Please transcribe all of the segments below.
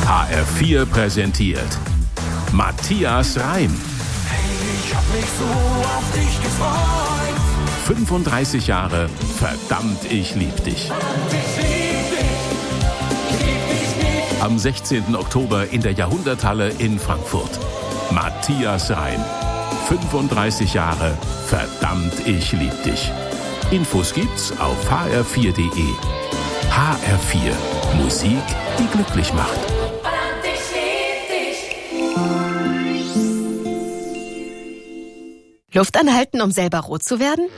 HR4 präsentiert Matthias Reim. Hey, ich hab mich so auf dich gefreut. 35 Jahre, verdammt, ich lieb dich. Am 16. Oktober in der Jahrhunderthalle in Frankfurt. Matthias Reim. 35 Jahre, verdammt, ich lieb dich. Infos gibt's auf hr4.de. HR4. Musik, die glücklich macht. Luft anhalten, um selber rot zu werden?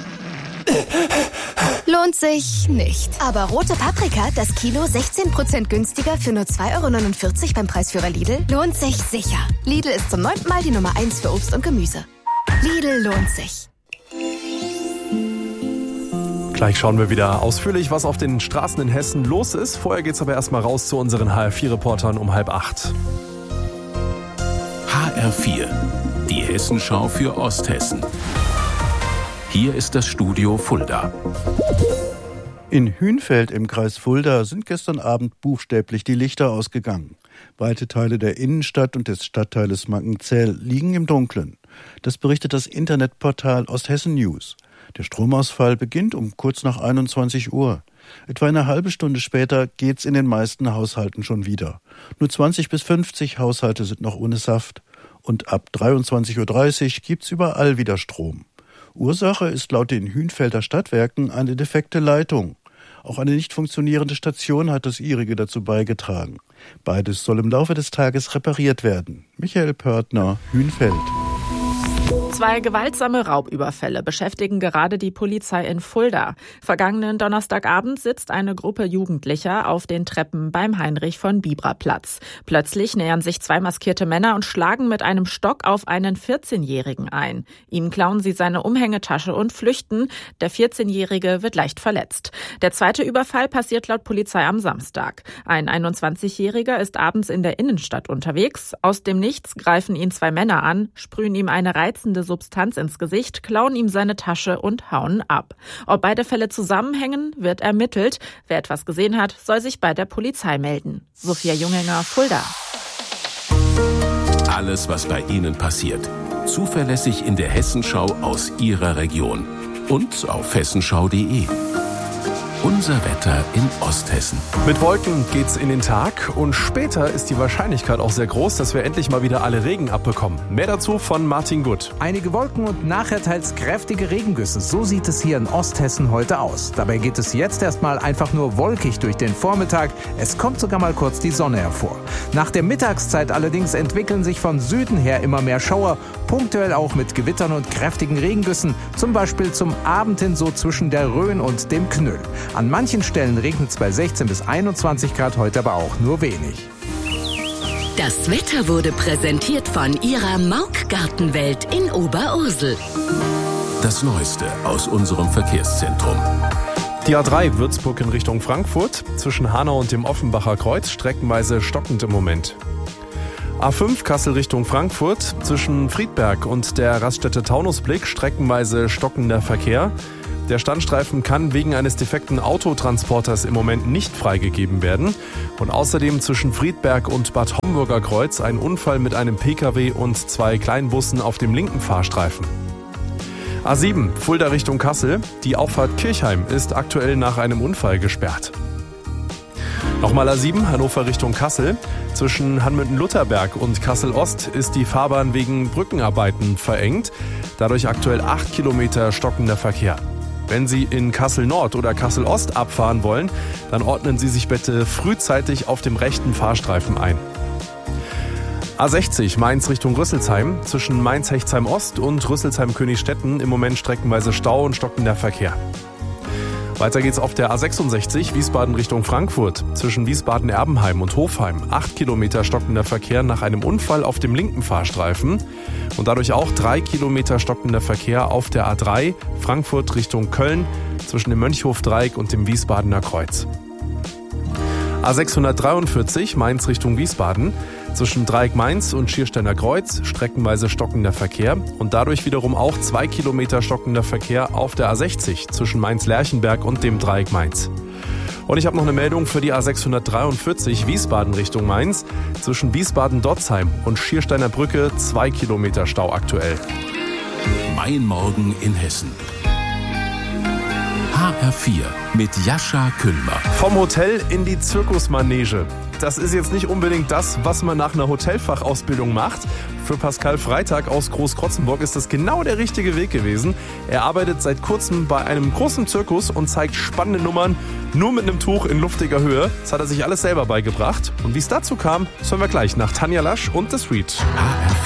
Lohnt sich nicht. Aber rote Paprika, das Kilo 16% günstiger für nur 2,49 € beim Preisführer Lidl, lohnt sich sicher. Lidl ist zum 9. Mal die Nummer 1 für Obst und Gemüse. Lidl lohnt sich. Gleich schauen wir wieder ausführlich, was auf den Straßen in Hessen los ist. Vorher geht's aber erstmal raus zu unseren HR4-Reportern um 7:30. HR4, die Hessenschau für Osthessen. Hier ist das Studio Fulda. In Hünfeld im Kreis Fulda sind gestern Abend buchstäblich die Lichter ausgegangen. Weite Teile der Innenstadt und des Stadtteiles Mackenzell liegen im Dunkeln. Das berichtet das Internetportal Osthessen News. Der Stromausfall beginnt um kurz nach 21 Uhr. Etwa eine halbe Stunde später geht's in den meisten Haushalten schon wieder. Nur 20 bis 50 Haushalte sind noch ohne Saft. Und ab 23:30 Uhr gibt's überall wieder Strom. Ursache ist laut den Hünfelder Stadtwerken eine defekte Leitung. Auch eine nicht funktionierende Station hat das ihrige dazu beigetragen. Beides soll im Laufe des Tages repariert werden. Michael Pörtner, Hünfeld. 2 gewaltsame Raubüberfälle beschäftigen gerade die Polizei in Fulda. Vergangenen Donnerstagabend sitzt eine Gruppe Jugendlicher auf den Treppen beim Heinrich-von-Bibra-Platz. Plötzlich nähern sich 2 maskierte Männer und schlagen mit einem Stock auf einen 14-Jährigen ein. Ihm klauen sie seine Umhängetasche und flüchten. Der 14-Jährige wird leicht verletzt. Der zweite Überfall passiert laut Polizei am Samstag. Ein 21-Jähriger ist abends in der Innenstadt unterwegs. Aus dem Nichts greifen ihn 2 Männer an, sprühen ihm eine reizende Substanz ins Gesicht, klauen ihm seine Tasche und hauen ab. Ob beide Fälle zusammenhängen, wird ermittelt. Wer etwas gesehen hat, soll sich bei der Polizei melden. Sophia Junginger, Fulda. Alles, was bei Ihnen passiert. Zuverlässig in der Hessenschau aus Ihrer Region. Und auf hessenschau.de. Unser Wetter in Osthessen. Mit Wolken geht's in den Tag und später ist die Wahrscheinlichkeit auch sehr groß, dass wir endlich mal wieder alle Regen abbekommen. Mehr dazu von Martin Gutt. Einige Wolken und nachher teils kräftige Regengüsse. So sieht es hier in Osthessen heute aus. Dabei geht es jetzt erstmal einfach nur wolkig durch den Vormittag. Es kommt sogar mal kurz die Sonne hervor. Nach der Mittagszeit allerdings entwickeln sich von Süden her immer mehr Schauer, punktuell auch mit Gewittern und kräftigen Regengüssen. Zum Beispiel zum Abend hin so zwischen der Rhön und dem Knüll. An manchen Stellen regnet es bei 16 bis 21 Grad, heute aber auch nur wenig. Das Wetter wurde präsentiert von Ihrer Mauk-Gartenwelt in Oberursel. Das Neueste aus unserem Verkehrszentrum. Die A3 Würzburg in Richtung Frankfurt, zwischen Hanau und dem Offenbacher Kreuz, streckenweise stockend im Moment. A5 Kassel Richtung Frankfurt, zwischen Friedberg und der Raststätte Taunusblick, streckenweise stockender Verkehr. Der Standstreifen kann wegen eines defekten Autotransporters im Moment nicht freigegeben werden. Und außerdem zwischen Friedberg und Bad Homburger Kreuz ein Unfall mit einem Pkw und 2 Kleinbussen auf dem linken Fahrstreifen. A7 Fulda Richtung Kassel. Die Auffahrt Kirchheim ist aktuell nach einem Unfall gesperrt. Nochmal A7 Hannover Richtung Kassel. Zwischen Hanmünden-Lutherberg und Kassel-Ost ist die Fahrbahn wegen Brückenarbeiten verengt. Dadurch aktuell 8 Kilometer stockender Verkehr. Wenn Sie in Kassel-Nord oder Kassel-Ost abfahren wollen, dann ordnen Sie sich bitte frühzeitig auf dem rechten Fahrstreifen ein. A60 Mainz Richtung Rüsselsheim. Zwischen Mainz-Hechtsheim-Ost und Rüsselsheim-Königstetten im Moment streckenweise Stau und stockender Verkehr. Weiter geht's auf der A66 Wiesbaden Richtung Frankfurt. Zwischen Wiesbaden-Erbenheim und Hofheim 8 Kilometer stockender Verkehr nach einem Unfall auf dem linken Fahrstreifen. Und dadurch auch 3 Kilometer stockender Verkehr auf der A3 Frankfurt Richtung Köln zwischen dem Mönchhof-Dreieck und dem Wiesbadener Kreuz. A643 Mainz Richtung Wiesbaden. Zwischen Dreieck Mainz und Schiersteiner Kreuz streckenweise stockender Verkehr und dadurch wiederum auch 2 Kilometer stockender Verkehr auf der A60 zwischen Mainz-Lerchenberg und dem Dreieck Mainz. Und ich habe noch eine Meldung für die A643 Wiesbaden Richtung Mainz. Zwischen Wiesbaden-Dotzheim und Schiersteiner Brücke 2 Kilometer Stau aktuell. Mein Morgen in Hessen. HR4 mit Jascha Küllmer. Vom Hotel in die Zirkusmanege. Das ist jetzt nicht unbedingt das, was man nach einer Hotelfachausbildung macht. Für Pascal Freitag aus Großkrotzenburg ist das genau der richtige Weg gewesen. Er arbeitet seit kurzem bei einem großen Zirkus und zeigt spannende Nummern nur mit einem Tuch in luftiger Höhe. Das hat er sich alles selber beigebracht. Und wie es dazu kam, hören wir gleich nach Tanja Lasch und The Street. HR4